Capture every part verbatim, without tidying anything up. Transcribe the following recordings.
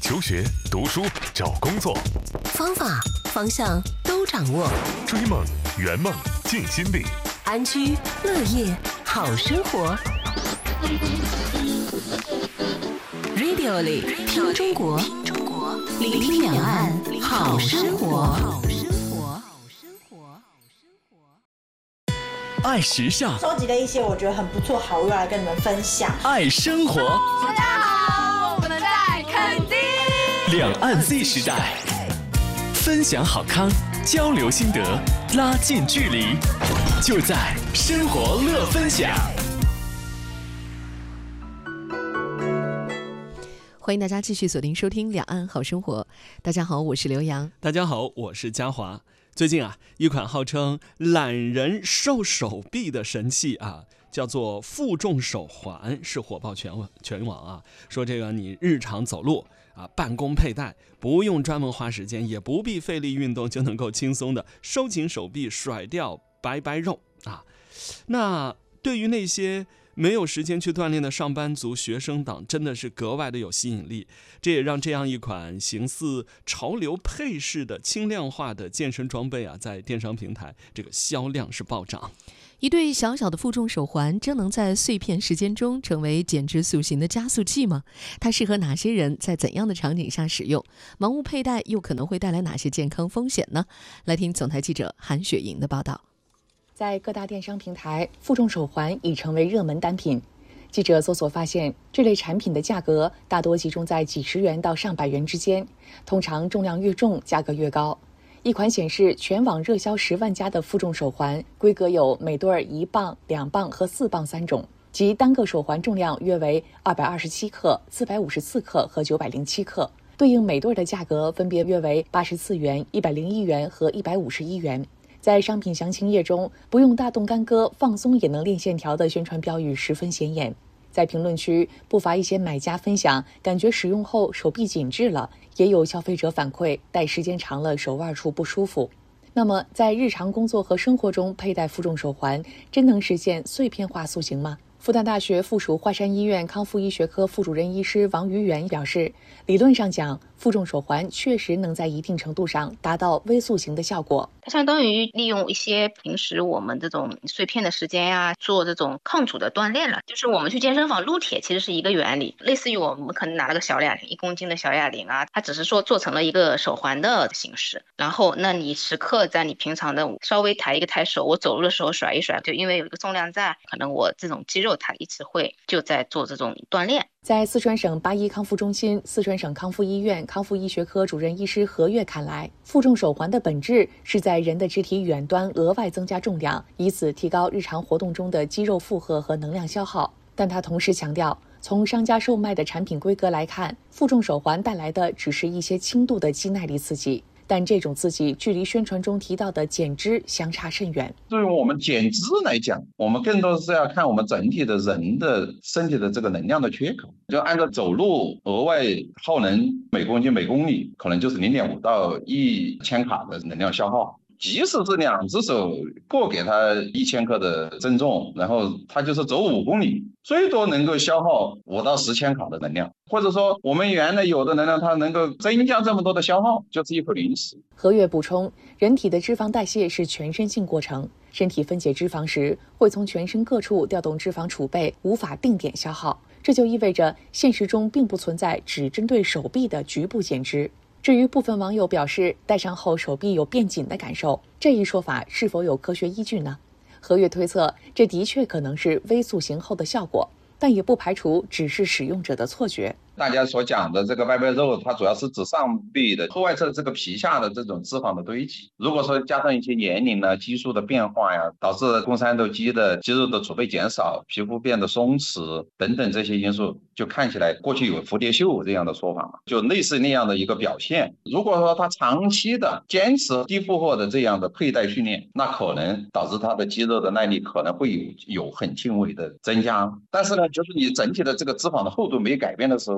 求学、读书、找工作， 方法、方向都掌握。 追梦、圆梦、尽心力， 安居乐业，好生活。Radio 里听中国，聆听两岸，好生活。 爱时尚， 收集了一些我觉得很不错好物来跟你们分享。 爱生活， 大家好，我们在垦丁。 两岸 Z 时代，分享好康，交流心得，拉近距离，就在生活乐分享。 欢迎大家继续锁定收听两岸好生活。大家好，我是刘洋。 大家好，我是嘉华。最近啊，一款号称懒人瘦手臂的神器啊，叫做负重手环，是火爆全网全网啊。说这个你日常走路啊，办公佩戴，不用专门花时间，也不必费力运动，就能够轻松的收紧手臂，甩掉白白肉啊。那对于那些没有时间去锻炼的上班族、学生党，真的是格外的有吸引力。这也让这样一款形似潮流配饰的轻量化的健身装备啊，在电商平台这个销量是暴涨。 一对小小的负重手环，真能在碎片时间中成为减脂塑形的加速器吗？它适合哪些人，在怎样的场景下使用？盲目佩戴又可能会带来哪些健康风险呢？来听总台记者韩雪莹的报道。 在各大电商平台，负重手环已成为热门单品。记者搜索发现，这类产品的价格大多集中在几十元到上百元之间，通常重量越重，价格越高。一款显示全网热销十万加的负重手环，规格有每对一磅、两磅和四磅三种，即单个手环重量约为二百二十七克、四百五十四克和九百零七克，对应每对的价格分别约为八十四元、一百零一元和一百五十一元。在商品详情页中，不用大动干戈，放松也能练线条的宣传标语十分显眼。在评论区，不乏一些买家分享，感觉使用后手臂紧致了，也有消费者反馈，戴时间长了手腕处不舒服。那么，在日常工作和生活中佩戴负重手环，真能实现碎片化塑形吗？复旦大学附属华山医院康复医学科副主任医师王于元表示，理论上讲，负重手环确实能在一定程度上达到微塑形的效果。 它相当于利用一些平时我们这种碎片的时间呀、啊，做这种抗阻的锻炼了。就是我们去健身房撸铁其实是一个原理，类似于我们可能拿了个小哑铃，一公斤的小哑铃啊，它只是说做成了一个手环的形式。然后，那你时刻在你平常的稍微抬一个抬手，我走路的时候甩一甩，就因为有一个重量在，可能我这种肌肉它一直会就在做这种锻炼。 在四川省八一康复中心、四川省康复医院康复医学科主任医师何月看来，负重手环的本质是在人的肢体远端额外增加重量，以此提高日常活动中的肌肉负荷和能量消耗。但他同时强调，从商家售卖的产品规格来看，负重手环带来的只是一些轻度的肌耐力刺激，但这种刺激距离宣传中提到的减脂相差甚远。 对于我们减脂来讲，我们更多是要看我们整体的人的身体的这个能量的缺口。就按照走路额外耗能每公斤每公里可能就是 零点五到一千卡的能量消耗。即使是两只手过给他一千克的增重，然后他就是走五公里，最多能够消耗五到十千卡的能量，或者说我们原来有的能量，它能够增加这么多的消耗，就是一口零食。 何月补充，人体的脂肪代谢是全身性过程，身体分解脂肪时会从全身各处调动脂肪储备，无法定点消耗，这就意味着现实中并不存在只针对手臂的局部减脂。至于部分网友表示戴上后手臂有变紧的感受，这一说法是否有科学依据呢？何月推测，这的确可能是微塑形后的效果，但也不排除只是使用者的错觉。 大家所讲的这个外背肉，它主要是指上臂的后外侧这个皮下的这种脂肪的堆积。如果说加上一些年龄呢、激素的变化呀，导致肱三头肌的肌肉的储备减少，皮肤变得松弛等等这些因素，就看起来过去有蝴蝶袖这样的说法嘛，就类似那样的一个表现。如果说他长期的坚持低负荷的这样的佩戴训练，那可能导致他的肌肉的耐力可能会有有很轻微的增加。但是呢，就是你整体的这个脂肪的厚度没改变的时候，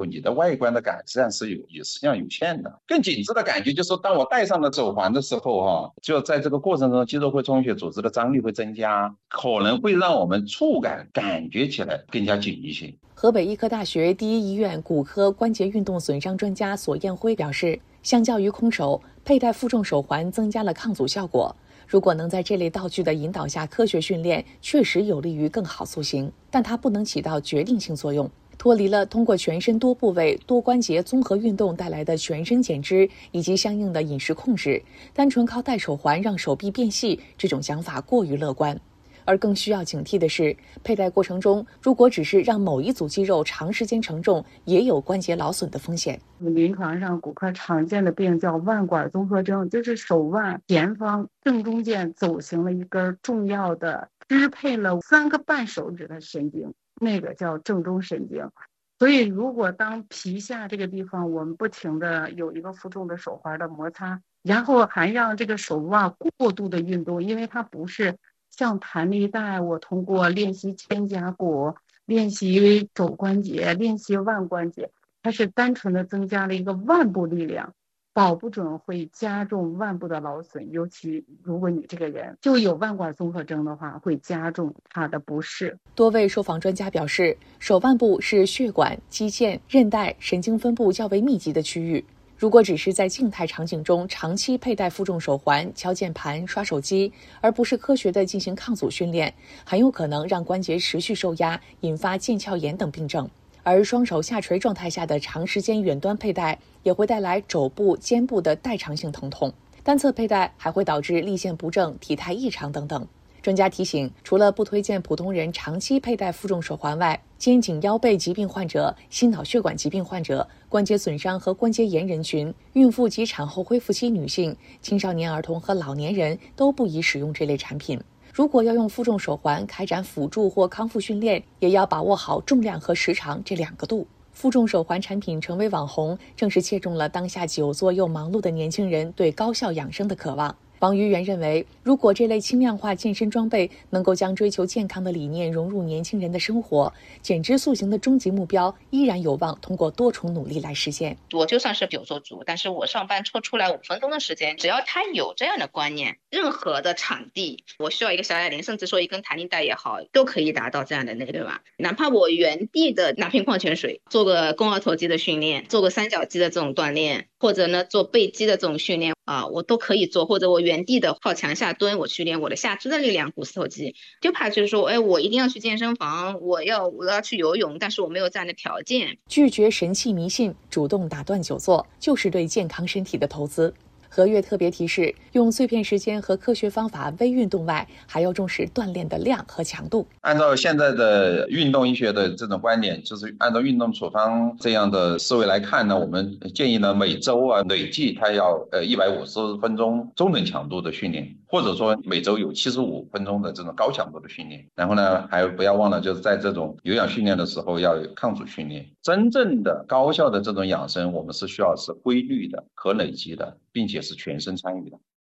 候，你的外观的感实际上是有也实际上有限的。更紧致的感觉就是当我戴上了手环的时候哈、啊，就在这个过程中肌肉会充血，组织的张力会增加，可能会让我们触感感觉起来更加紧一些。 河北医科大学第一医院骨科关节运动损伤专家索艳辉表示，相较于空手，佩戴负重手环增加了抗阻效果。如果能在这类道具的引导下科学训练，确实有利于更好塑形，但它不能起到决定性作用。脱离了通过全身多部位多关节综合运动带来的全身减脂以及相应的饮食控制，单纯靠戴手环让手臂变细，这种想法过于乐观。而更需要警惕的是，佩戴过程中如果只是让某一组肌肉长时间承重，也有关节劳损的风险。 临床上骨科常见的病叫腕管综合征，就是手腕前方正中间走行了一根重要的支配了三个半手指的神经，那个叫正中神经。所以如果当皮下这个地方我们不停的有一个负重的手环的摩擦，然后还让这个手腕过度的运动，因为它不是像弹力带，我通过练习肩胛骨、练习肘关节、练习腕关节，它是单纯的增加了一个腕部力量，保不准会加重腕部的劳损，尤其如果你这个人就有腕管综合征的话，会加重它的不适。 多位受访专家表示，手腕部是血管、肌腱、韧带、神经分布较为密集的区域。如果只是在静态场景中长期佩戴负重手环、敲键盘、刷手机，而不是科学的进行抗阻训练，很有可能让关节持续受压，引发腱鞘炎等病症。而双手下垂状态下的长时间远端佩戴，也会带来肘部、肩部的代偿性疼痛。单侧佩戴还会导致立线不正、体态异常等等。专家提醒，除了不推荐普通人长期佩戴负重手环外，肩颈腰背疾病患者、心脑血管疾病患者、关节损伤和关节炎人群、孕妇及产后恢复期女性、青少年儿童和老年人都不宜使用这类产品。如果要用负重手环开展辅助或康复训练，也要把握好重量和时长这两个度。负重手环产品成为网红，正是切中了当下久坐又忙碌的年轻人对高效养生的渴望。王于元认为，如果这类轻量化健身装备能够将追求健康的理念融入年轻人的生活，减脂塑形的终极目标依然有望通过多重努力来实现。 我就算是久坐族，但是我上班抽出来五分钟的时间，只要他有这样的观念，任何的场地，我需要一个小哑铃，甚至说一根弹力带也好，都可以达到这样的那个，对吧？哪怕我原地的拿瓶矿泉水，做个肱二头肌的训练，做个三角肌的这种锻炼，或者呢做背肌的这种训练啊，我都可以做，或者我原地的靠墙下蹲，我去练我的下肢的力量、股四头肌。就怕就是说，哎，我一定要去健身房，我要我要去游泳，但是我没有这样的条件。 拒绝神器迷信，主动打断久坐，就是对健康身体的投资。何月特别提示，用碎片时间和科学方法微运动外，还要重视锻炼的量和强度。 按照现在的运动医学的这种观点，就是按照运动处方这样的思维来看呢，我们建议呢每周啊累计它要呃一百五十分钟中等强度的训练，或者说每周有七十五分钟的这种高强度的训练。然后呢，还不要忘了就是在这种有氧训练的时候要有抗阻训练。真正的高效的这种养生，我们是需要是规律的、可累积的，并且是全身参与的。